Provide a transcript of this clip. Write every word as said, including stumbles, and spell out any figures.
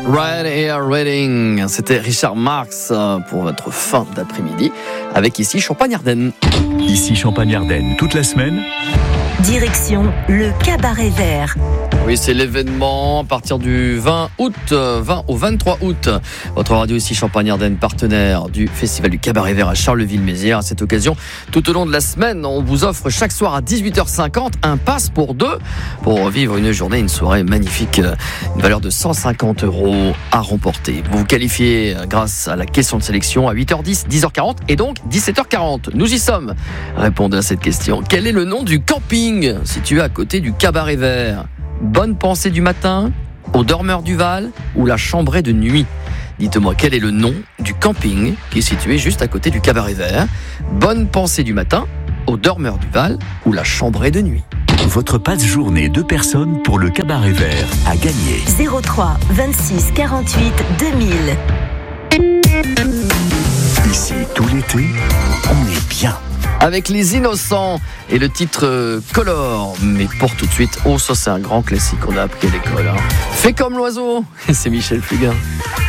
Right Here Reading, c'était Richard Marx pour votre fin d'après-midi avec ici Champagne-Ardenne. Ici Champagne-Ardenne, toute la semaine. Direction le Cabaret Vert. Oui, c'est l'événement à partir du vingt août, vingt au vingt-trois août. Votre radio ici Champagne-Ardenne, partenaire du Festival du Cabaret Vert à Charleville-Mézières. À cette occasion, tout au long de la semaine, on vous offre chaque soir à dix-huit heures cinquante un pass pour deux pour vivre une journée, une soirée magnifique, une valeur de cent cinquante euros à remporter. Vous vous qualifiez grâce à la question de sélection à huit heures dix, dix heures quarante et donc dix-sept heures quarante. Nous y sommes. Répondez à cette question. Quel est le nom du camping situé à côté du Cabaret Vert ? Bonne pensée du matin, au dormeur du Val ou la chambrée de nuit? Dites-moi quel est le nom du camping qui est situé juste à côté du Cabaret Vert. Bonne pensée du matin, au dormeur du Val ou la chambrée de nuit. Votre passe-journée deux personnes pour le Cabaret Vert à gagner. zéro trois vingt-six quarante-huit deux mille. Ici, tout l'été, on est bien. Avec Les Innocents et le titre euh, Color. Mais pour tout de suite, oh ça c'est un grand classique qu'on a appris à l'école. Hein. Fais comme l'oiseau. Et c'est Michel Fugain.